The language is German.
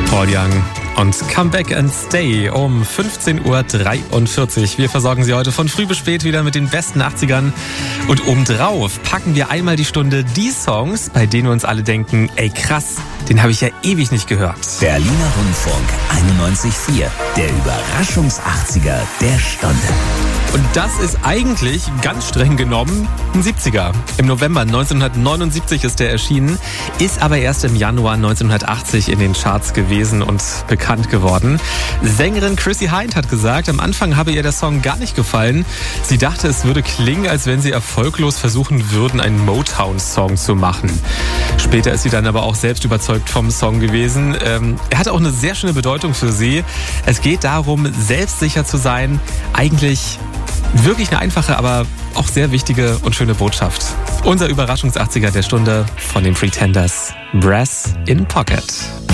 Paul Young und Come Back and Stay um 15.43 Uhr. Wir versorgen Sie heute von früh bis spät wieder mit den besten 80ern. Und obendrauf packen wir einmal die Stunde die Songs, bei denen wir uns alle denken, ey krass, den habe ich ja ewig nicht gehört. Berliner Rundfunk 91.4, der Überraschungs-80er der Stunde. Und das ist eigentlich, ganz streng genommen, ein 70er. Im November 1979 ist der erschienen, ist aber erst im Januar 1980 in den Charts gewesen und bekannt geworden. Sängerin Chrissie Hynde hat gesagt, am Anfang habe ihr der Song gar nicht gefallen. Sie dachte, es würde klingen, als wenn sie erfolglos versuchen würden, einen Motown-Song zu machen. Später ist sie dann aber auch selbst überzeugt vom Song gewesen. Er hat auch eine sehr schöne Bedeutung für sie. Es geht darum, selbstsicher zu sein. Eigentlich wirklich eine einfache, aber auch sehr wichtige und schöne Botschaft. Unser Überraschungs-80er der Stunde von den Pretenders. Brass in Pocket.